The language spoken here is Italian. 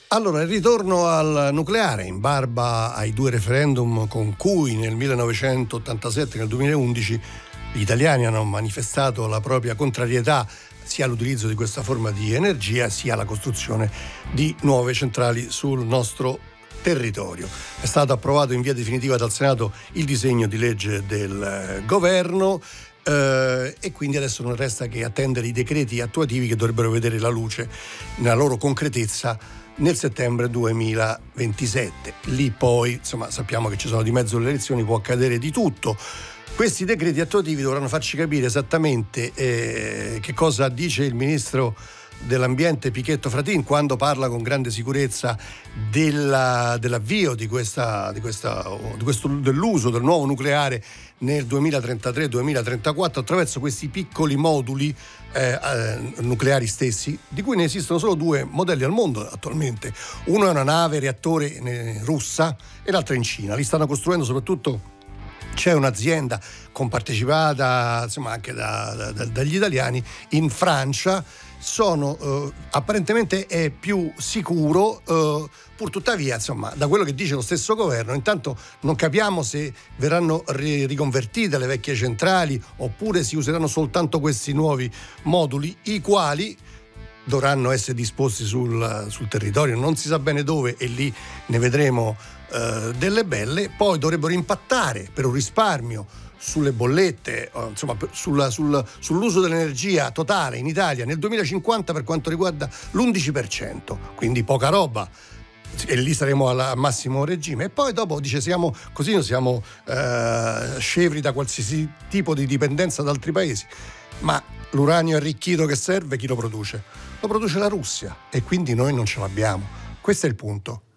Allora, il ritorno al nucleare, in barba ai due referendum con cui nel 1987 e nel 2011 gli italiani hanno manifestato la propria contrarietà sia all'utilizzo di questa forma di energia sia alla costruzione di nuove centrali sul nostro territorio. È stato approvato in via definitiva dal Senato il disegno di legge del governo e quindi adesso non resta che attendere i decreti attuativi che dovrebbero vedere la luce nella loro concretezza nel settembre 2027. Lì poi, insomma, sappiamo che ci sono di mezzo le elezioni, può accadere di tutto. Questi decreti attuativi dovranno farci capire esattamente che cosa dice il ministro dell'ambiente Pichetto Fratin quando parla con grande sicurezza dell'avvio dell'uso del nuovo nucleare nel 2033-2034 attraverso questi piccoli moduli nucleari stessi, di cui ne esistono solo 2 modelli al mondo attualmente. Uno è una nave reattore russa e l'altra in Cina. Li stanno costruendo soprattutto. C'è un'azienda compartecipata insomma anche dagli italiani in Francia. Apparentemente è più sicuro, pur tuttavia insomma da quello che dice lo stesso governo intanto non capiamo se verranno riconvertite le vecchie centrali oppure si useranno soltanto questi nuovi moduli, i quali dovranno essere disposti sul territorio, non si sa bene dove, e lì ne vedremo delle belle. Poi dovrebbero impattare per un risparmio sulle bollette, insomma sull'uso dell'energia totale in Italia nel 2050 per quanto riguarda l'11%, quindi poca roba, e lì saremo al massimo regime. E poi dopo dice siamo scevri da qualsiasi tipo di dipendenza da altri paesi. Ma l'uranio arricchito che serve chi lo produce? Lo produce la Russia e quindi noi non ce l'abbiamo. Questo è il punto.